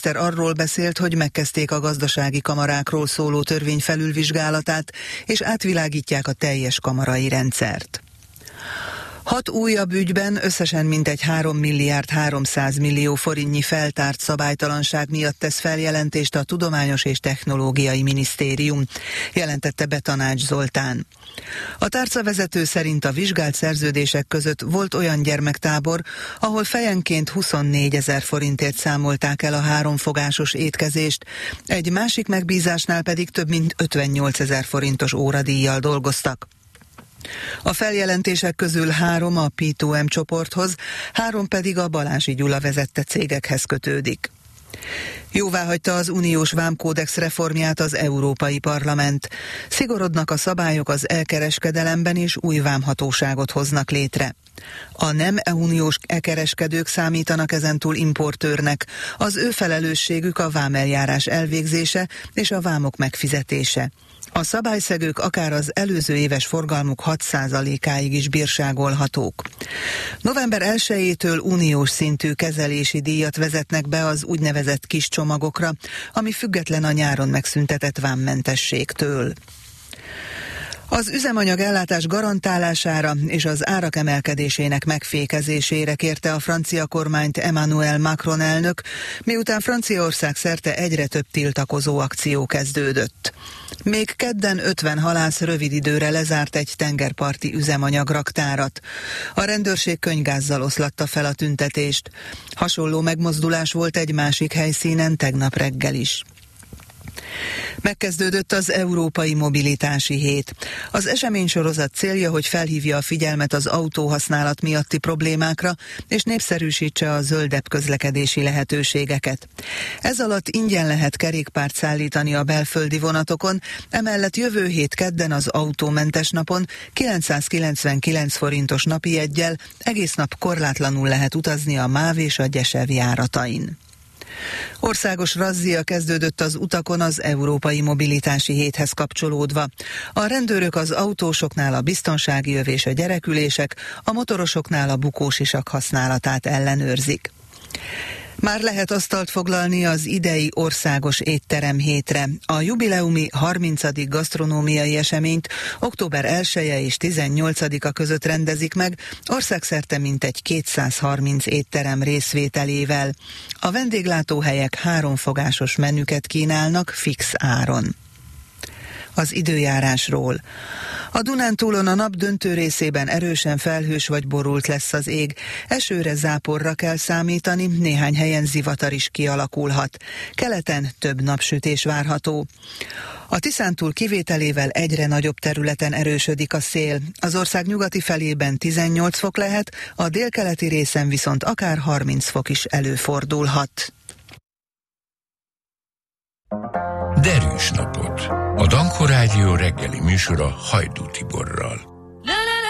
miniszter arról beszélt, hogy megkezdték a gazdasági kamarákról szóló törvény felülvizsgálatát, és átvilágítják a teljes kamarai rendszert. 6 újabb ügyben összesen mintegy 3 milliárd 300 millió forintnyi feltárt szabálytalanság miatt tesz feljelentést a Tudományos és Technológiai Minisztérium, jelentette be Tanács Zoltán. A tárcavezető szerint a vizsgált szerződések között volt olyan gyermektábor, ahol fejenként 24 000 forintért számolták el a 3 fogásos étkezést, egy másik megbízásnál pedig több mint 58 000 forintos óradíjjal dolgoztak. A feljelentések közül 3 a P2M csoporthoz, 3 pedig a Balási Gyula vezette cégekhez kötődik. Jóváhagyta az uniós vámkódex reformját az Európai Parlament. Szigorodnak a szabályok az elkereskedelemben és új vámhatóságot hoznak létre. A nem uniós elkereskedők számítanak ezentúl importőrnek, az ő felelősségük a vámeljárás elvégzése és a vámok megfizetése. A szabályszegők akár az előző éves forgalmuk 6%-áig is bírságolhatók. November 1-től uniós szintű kezelési díjat vezetnek be az úgynevezett kis csomagokra, ami független a nyáron megszüntetett vámmentességtől. Az üzemanyag ellátás garantálására és az árak emelkedésének megfékezésére kérte a francia kormányt Emmanuel Macron elnök, miután Franciaország szerte egyre több tiltakozó akció kezdődött. Még kedden 50 halász rövid időre lezárt egy tengerparti üzemanyagraktárat. A rendőrség könnygázzal oszlatta fel a tüntetést. Hasonló megmozdulás volt egy másik helyszínen tegnap reggel is. Megkezdődött az Európai Mobilitási Hét. Az eseménysorozat célja, hogy felhívja a figyelmet az autóhasználat miatti problémákra, és népszerűsítse a zöldebb közlekedési lehetőségeket. Ez alatt ingyen lehet kerékpárt szállítani a belföldi vonatokon, emellett jövő hét kedden az autómentes napon 999 forintos napi jeggyel egész nap korlátlanul lehet utazni a MÁV és a Gyesev járatain. Országos razzia kezdődött az utakon az Európai Mobilitási Héthez kapcsolódva. A rendőrök az autósoknál a biztonsági öv és a gyerekülések, a motorosoknál a bukósisak használatát ellenőrzik. Már lehet asztalt foglalni az idei országos étterem hétre. A jubileumi 30. gasztronómiai eseményt október 1-e és 18-a között rendezik meg, országszerte mintegy 230 étterem részvételével. A vendéglátóhelyek 3 fogásos menüket kínálnak fix áron. Az időjárásról. A Dunántúlon a nap döntő részében erősen felhős vagy borult lesz az ég. Esőre, záporra kell számítani, néhány helyen zivatar is kialakulhat. Keleten több napsütés várható. A Tiszántúl kivételével egyre nagyobb területen erősödik a szél. Az ország nyugati felében 18 fok lehet, a délkeleti részen viszont akár 30 fok is előfordulhat. Derűs napot! A Danko Rádió reggeli műsora Hajdú Tiborral.